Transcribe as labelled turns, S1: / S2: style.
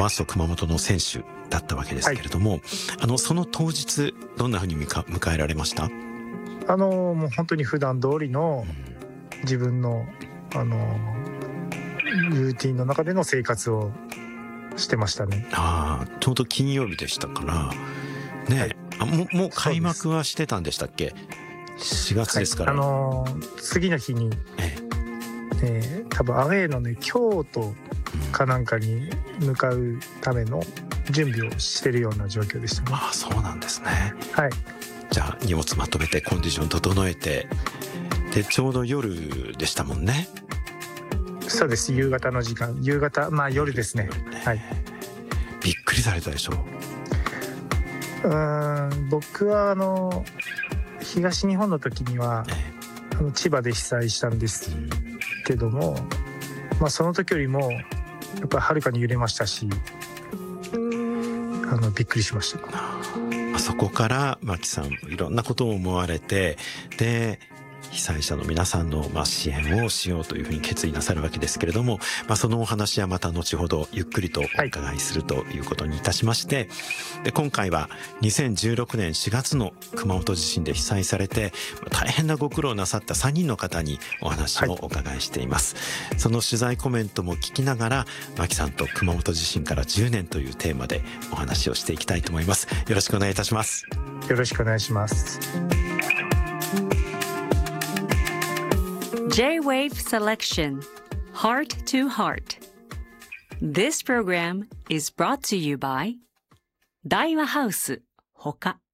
S1: ワッソ熊本の選手だったわけですけれども、その当日どんなふうに迎えられました？
S2: もう本当に普段通りの自分のルーティンの中での生活をしてましたね。
S1: ちょうど金曜日でしたからね、はい、もう開幕はしてたんでしたっけ？4月ですから、
S2: はい、次の日に、多分アウェーのね京都かなんかに向かうための準備をしてるような状況でしたね。
S1: そうなんですね。
S2: はい。
S1: じゃあ荷物まとめてコンディション整えて、でちょうど夜でしたもんね。
S2: そうです。夕方の時間、夜ですね。はい。
S1: びっくりされたでしょ
S2: う？僕は東日本の時には、千葉で被災したんですけども、その時よりもやっぱりはるかに揺れましたし、びっくりしました。
S1: そこから牧さんいろんなことを思われて、で被災者の皆さんの支援をしようというふうに決意なさるわけですけれども、そのお話はまた後ほどゆっくりとお伺いするということにいたしまして、で今回は2016年4月の熊本地震で被災されて大変なご苦労なさった3人の方にお話をお伺いしています。その取材コメントも聞きながら、牧さんと熊本地震から10年というテーマでお話をしていきたいと思います。よろしくお願いいたします。
S2: よろしくお願いします。
S3: J-Wave Selection Heart to Heart. This program is brought to you by 大和ハウスほか。